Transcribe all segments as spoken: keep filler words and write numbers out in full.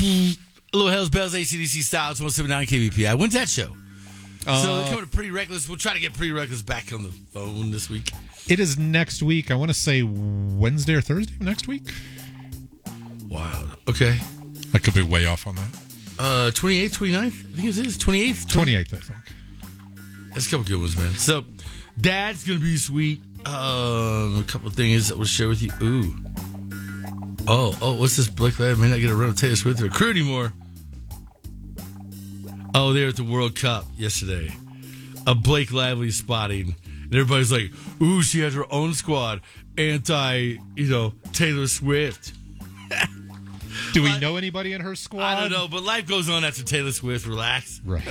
A little Hells Bells, A C D C style. It's one seventy-nine K B P I. When's that show? Uh, so they're coming to Pretty Reckless. We'll try to get Pretty Reckless back on the phone this week. It is next week. I want to say Wednesday or Thursday next week. Wow. Okay. I could be way off on that. Uh, twenty-eighth, twenty-ninth? I think it is. twenty-eighth? twenty-eighth, I think. That's a couple good ones, man. So, Dad's going to be sweet. Um, a couple of things that we'll share with you. Ooh. Oh, oh, what's this? Blake Lad may not get a run of Taylor Swift or crew anymore. Oh, they were at the World Cup yesterday. A Blake Lively spotting. And everybody's like, ooh, she has her own squad. Anti, you know, Taylor Swift. Do we know anybody in her squad? I don't know, but life goes on after Taylor Swift. Relax. Right.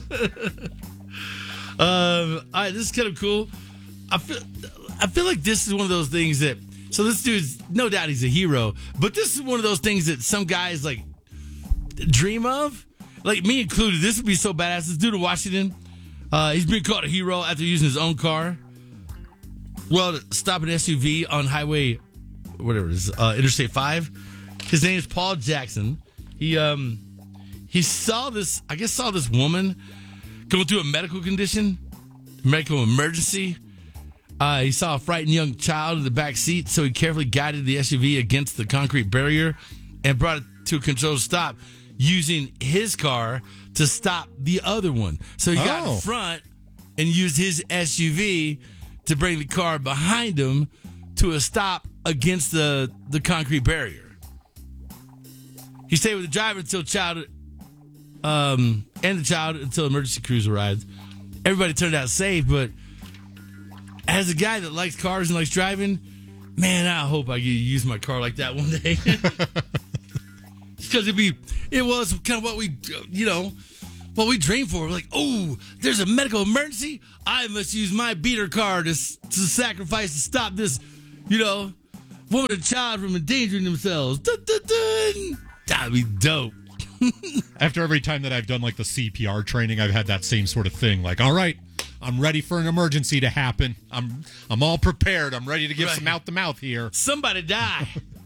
um, all right, this is kind of cool. I feel, I feel like this is one of those things that, so this dude's, no doubt he's a hero, but this is one of those things that some guys, like, dream of. Like, me included. This would be so badass. This dude in Washington, uh, he's been called a hero after using his own car. Well, to stop an S U V on highway, whatever it is, uh, Interstate five. His name is Paul Jackson. He um he saw this, I guess saw this woman going through a medical condition, medical emergency. Uh, he saw a frightened young child in the back seat, so he carefully guided the S U V against the concrete barrier and brought it to a controlled stop using his car to stop the other one. So he got Oh. in front and used his S U V to bring the car behind him to a stop against the, the concrete barrier. He stayed with the driver until child, um, and the child until emergency crews arrived. Everybody turned out safe, but as a guy that likes cars and likes driving, man, I hope I get to use my car like that one day. Because it'd be, it was kind of what we, you know, what we dreamed for. We're like, oh, there's a medical emergency. I must use my beater car to to sacrifice to stop this, you know, woman and child from endangering themselves. Dun, dun, dun. That'd be dope. After every time that I've done like the C P R training, I've had that same sort of thing. Like, all right, I'm ready for an emergency to happen. I'm I'm all prepared. I'm ready to give Right. some mouth to mouth here. Somebody die.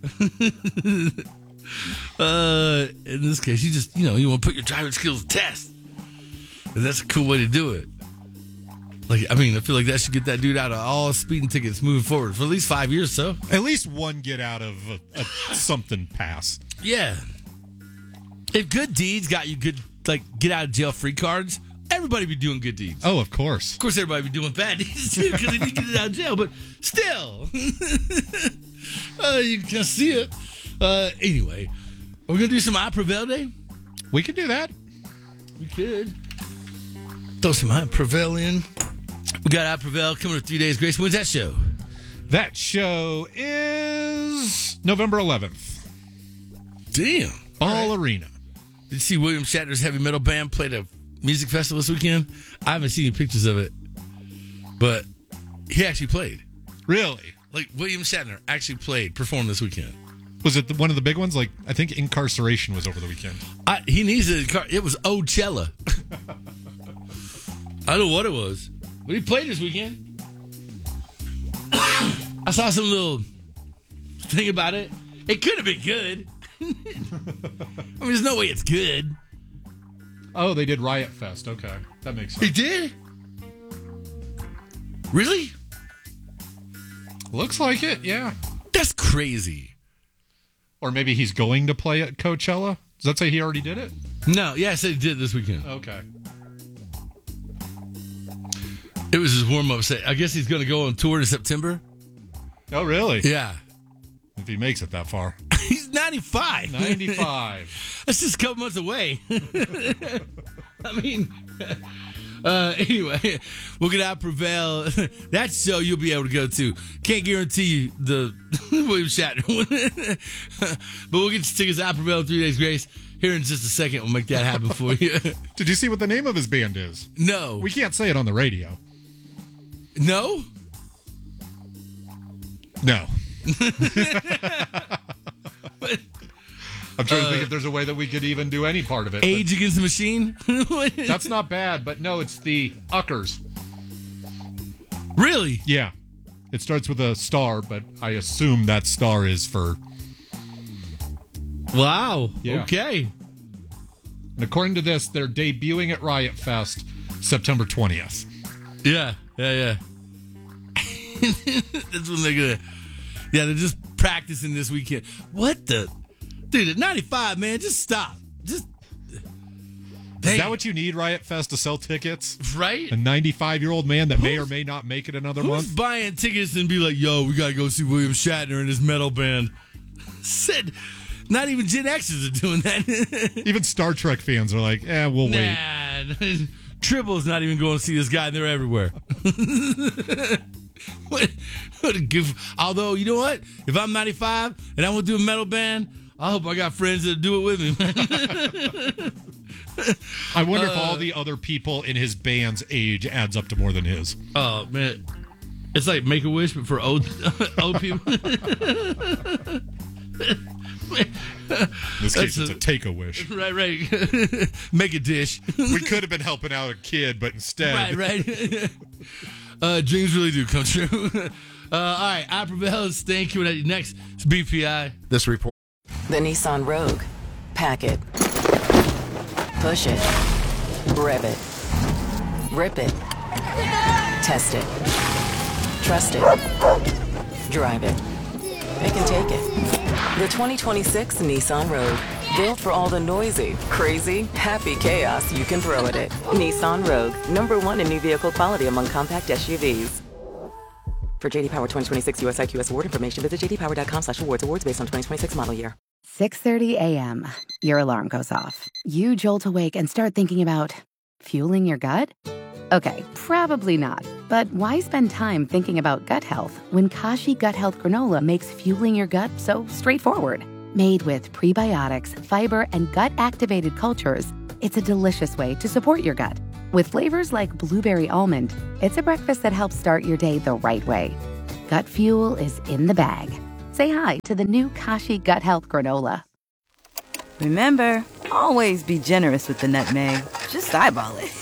uh, in this case, you just, you know, you want to put your driving skills to test. And that's a cool way to do it. Like, I mean, I feel like that should get that dude out of all speeding tickets moving forward for at least five years, so. At least one get out of a, a something pass. Yeah. If good deeds got you good, like, get out of jail free cards, everybody be doing good deeds. Oh, of course. Of course, everybody be doing bad deeds, too, because they didn't get it out of jail, but still. uh, you can just see it. Uh, anyway, we're going to do some I Prevail Day? We could do that. We could. Throw some I Prevail in. We got I Prevail coming in three days. Grace, when's that show? That show is November eleventh. Damn. Ball right. Arena. Did you see William Shatner's heavy metal band played a music festival this weekend? I haven't seen any pictures of it, but he actually played. Really? Like, William Shatner actually played, performed this weekend. Was it the, one of the big ones? Like, I think Incarceration was over the weekend. I, he needs a car. It was Ocella. I don't know what it was, but he played this weekend. I saw some little thing about it. It could have been good. I mean, there's no way it's good. Oh, they did Riot Fest. Okay. That makes He sense. did? Really? Looks like it, yeah. That's crazy. Or maybe he's going to play at Coachella? Does that say he already did it? No, yeah, I said he did this weekend. Okay. It was his warm-up set. I guess he's going to go on tour in September. Oh, really? Yeah. If he makes it that far. He's ninety-five. ninety-five. That's just a couple months away. I mean, uh, anyway, we'll get out Prevail. That show you'll be able to go to. Can't guarantee you the William Shatner one. But we'll get your tickets out Prevail in three days, Grace. Here in just a second, we'll make that happen for you. Did you see what the name of his band is? No. We can't say it on the radio. No? No. But, I'm trying uh, to think if there's a way that we could even do any part of it. Age Against the Machine? That's not bad, but no, it's the Uckers. Really? Yeah. It starts with a star, but I assume that star is for Wow. Yeah. Okay. And according to this, they're debuting at Riot Fest September twentieth. Yeah, yeah, yeah. That's when they're gonna. Yeah, they're just practicing this weekend. What the, dude? At ninety-five, man, just stop. Just. Is that what you need, Riot Fest, to sell tickets? Right? A ninety-five-year-old man that may or may not make it another Who's month? buying tickets and be like, yo, we got to go see William Shatner and his metal band? Said, not even Gen Xers are doing that. Even Star Trek fans are like, eh, we'll wait. Nah, Tribble's not even going to see this guy, and they're everywhere. what, what a goof. Although, you know what? If I'm ninety-five and I want to do a metal band, I hope I got friends that do it with me. I wonder uh, if all the other people in his band's age adds up to more than his. Oh, man. It's like Make-A-Wish, but for old, old people. In this case, it's a, a take-a-wish. Right, right. Make a dish. We could have been helping out a kid, but instead... Right, right. uh, dreams really do come true. uh, all right, I Prevail is staying coming at you next. It's B P I. This report. The Nissan Rogue. Pack it. Push it. Rev it. Rip it. Test it. Trust it. Drive it. Pick and take it. The twenty twenty-six Nissan Rogue. Built for all the noisy, crazy, happy chaos you can throw at it. Nissan Rogue. Number one in new vehicle quality among compact S U Vs. For J D Power twenty twenty-six U S I Q S award information, visit j d power dot com slash awards. Awards based on twenty twenty-six model year. six thirty a.m. Your alarm goes off. You jolt awake and start thinking about fueling your gut? Okay, probably not. But why spend time thinking about gut health when Kashi Gut Health Granola makes fueling your gut so straightforward? Made with prebiotics, fiber, and gut-activated cultures, it's a delicious way to support your gut. With flavors like blueberry almond, it's a breakfast that helps start your day the right way. Gut fuel is in the bag. Say hi to the new Kashi Gut Health Granola. Remember, always be generous with the nutmeg. Just eyeball it.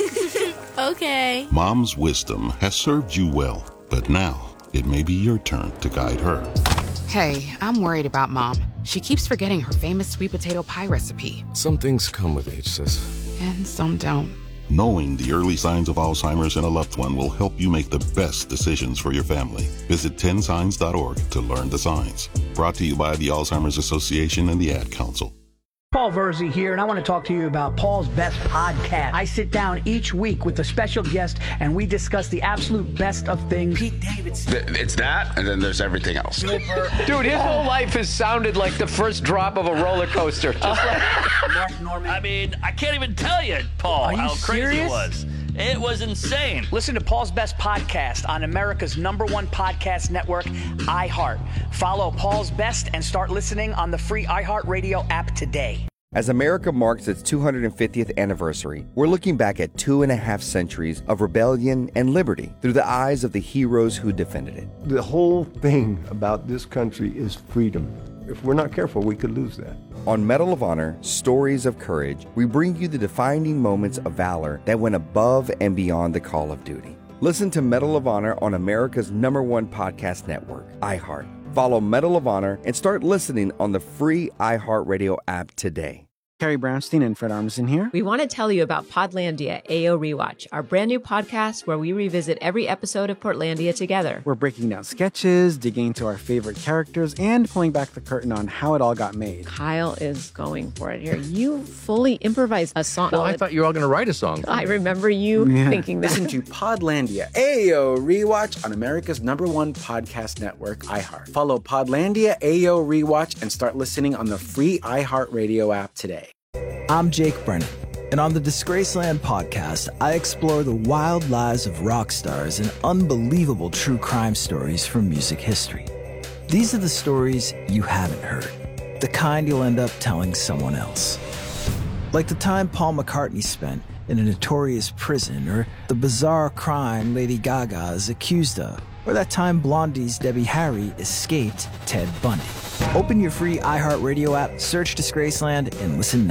Okay. Mom's wisdom has served you well, but now it may be your turn to guide her. Hey, I'm worried about Mom. She keeps forgetting her famous sweet potato pie recipe. Some things come with age, sis. And some don't. Knowing the early signs of Alzheimer's in a loved one will help you make the best decisions for your family. Visit ten signs dot org to learn the signs. Brought to you by the Alzheimer's Association and the Ad Council. Paul Verzi here, and I want to talk to you about Paul's Best Podcast. I sit down each week with a special guest, and we discuss the absolute best of things. Pete Davidson. It's that, and then there's everything else. Dude, his whole life has sounded like the first drop of a roller coaster. Just like Mark Norman. I mean, I can't even tell you, Paul, Are you how crazy serious? it was. It was insane. Listen to Paul's Best Podcast on America's number one podcast network, iHeart. Follow Paul's Best and start listening on the free iHeartRadio app today. As America marks its two hundred fiftieth anniversary, we're looking back at two and a half centuries of rebellion and liberty through the eyes of the heroes who defended it. The whole thing about this country is freedom. If we're not careful, we could lose that. On Medal of Honor, Stories of Courage, we bring you the defining moments of valor that went above and beyond the call of duty. Listen to Medal of Honor on America's number one podcast network, iHeart. Follow Medal of Honor and start listening on the free iHeartRadio app today. Carrie Brownstein and Fred Armisen here. We want to tell you about Podlandia A O Rewatch, our brand new podcast where we revisit every episode of Portlandia together. We're breaking down sketches, digging into our favorite characters, and pulling back the curtain on how it all got made. Kyle is going for it here. You fully improvised a song. Well, I thought you were all going to write a song. I remember you yeah. thinking that. Listen to Podlandia A O Rewatch on America's number one podcast network, iHeart. Follow Podlandia A O Rewatch and start listening on the free iHeartRadio app today. I'm Jake Brennan, and on the Disgraceland podcast, I explore the wild lives of rock stars and unbelievable true crime stories from music history. These are the stories you haven't heard, the kind you'll end up telling someone else. Like the time Paul McCartney spent in a notorious prison, or the bizarre crime Lady Gaga is accused of, or that time Blondie's Debbie Harry escaped Ted Bundy. Open your free iHeartRadio app, search Disgraceland, and listen now.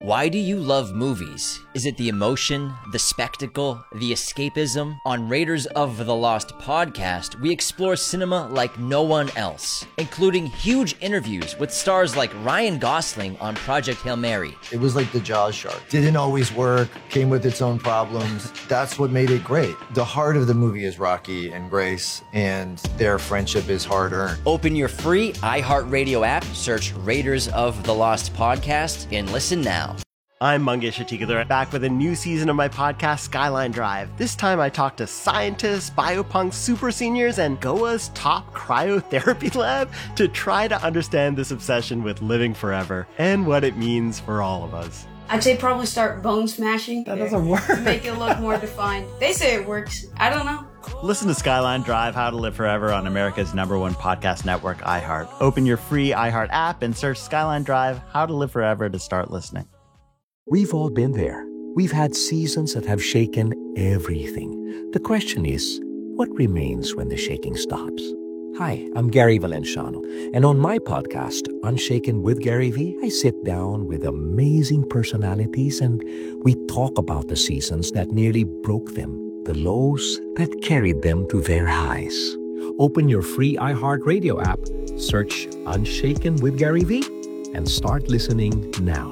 Why do you love movies? Is it the emotion, the spectacle, the escapism? On Raiders of the Lost podcast, we explore cinema like no one else, including huge interviews with stars like Ryan Gosling on Project Hail Mary. It was like the Jaws shark. Didn't always work, came with its own problems. That's what made it great. The heart of the movie is Rocky and Grace, and their friendship is hard-earned. Open your free iHeartRadio app, search Raiders of the Lost podcast, and listen now. I'm Mangesh Hattikudur, back with a new season of my podcast, Skyline Drive. This time I talk to scientists, biopunks, super seniors, and Goa's top cryotherapy lab to try to understand this obsession with living forever and what it means for all of us. I'd say probably start bone smashing. That doesn't work. Make it look more defined. They say it works. I don't know. Listen to Skyline Drive, How to Live Forever on America's number one podcast network, iHeart. Open your free iHeart app and search Skyline Drive, How to Live Forever to start listening. We've all been there. We've had seasons that have shaken everything. The question is, what remains when the shaking stops? Hi, I'm Gary Valenciano, and on my podcast, Unshaken with Gary V, I sit down with amazing personalities and we talk about the seasons that nearly broke them, the lows that carried them to their highs. Open your free iHeartRadio app, search Unshaken with Gary V, and start listening now.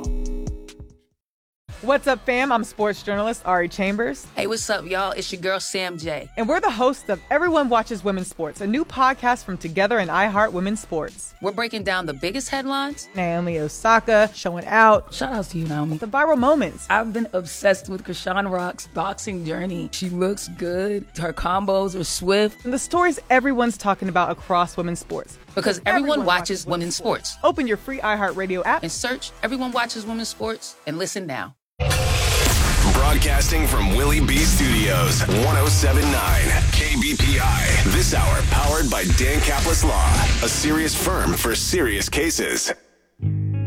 What's up, fam? I'm sports journalist Ari Chambers. Hey, what's up, y'all? It's your girl, Sam J. And we're the hosts of Everyone Watches Women's Sports, a new podcast from Together and iHeart Women's Sports. We're breaking down the biggest headlines. Naomi Osaka showing out. Shout out to you, Naomi. The viral moments. I've been obsessed with Krishan Rock's boxing journey. She looks good. Her combos are swift. And the stories everyone's talking about across women's sports. Because everyone, everyone watches, watches women's sports. sports. Open your free iHeartRadio app and search Everyone Watches Women's Sports and listen now. Broadcasting from Willie B Studios, one oh seven point nine K B P I. This hour powered by Dan Kaplan Law, a serious firm for serious cases.